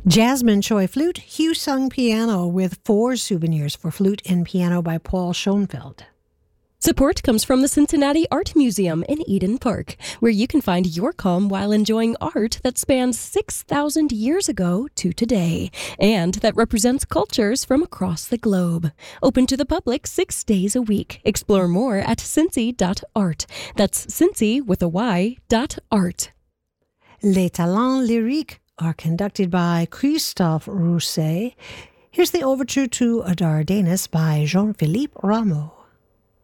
Jasmine Choi flute, Hugh Sung piano with 4 souvenirs for flute and piano by Paul Schoenfeld. Support comes from the Cincinnati Art Museum in Eden Park, where you can find your calm while enjoying art that spans 6,000 years ago to today, and that represents cultures from across the globe. Open to the public 6 days a week. Explore more at cincy.art. That's Cincy with a Y, .art. Les Talents Lyriques are conducted by Christophe Rousset. Here's the overture to Dardanus by Jean-Philippe Rameau.